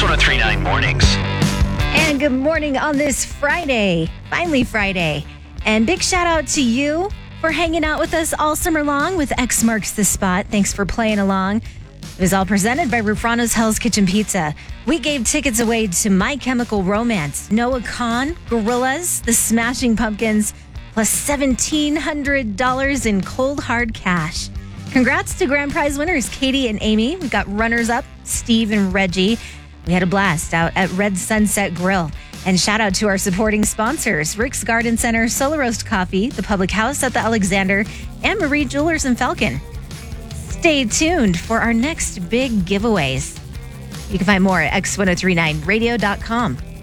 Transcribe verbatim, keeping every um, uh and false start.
ten thirty-nine Mornings. And good morning on this Friday. Finally Friday. And big shout out to you for hanging out with us all summer long with X Marks the Spot. Thanks for playing along. It was all presented by Rufrano's Hell's Kitchen Pizza. We gave tickets away to My Chemical Romance, Noah Kahan, Gorillaz, The Smashing Pumpkins, plus seventeen hundred dollars in cold hard cash. Congrats to grand prize winners, Katie and Amy. We got runners up, Steve and Reggie. We had a blast out at Red Sunset Grill. And shout out to our supporting sponsors, Rick's Garden Center, Solar Roast Coffee, the Public House at the Alexander, and Marie Jewelers in Falcon. Stay tuned for our next big giveaways. You can find more at x ten thirty-nine radio dot com.